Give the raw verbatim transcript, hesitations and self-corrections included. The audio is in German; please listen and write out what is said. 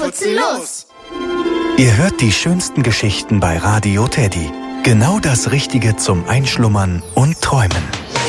putzen los! Ihr hört die schönsten Geschichten bei Radio Teddy. Genau das Richtige zum Einschlummern und Träumen.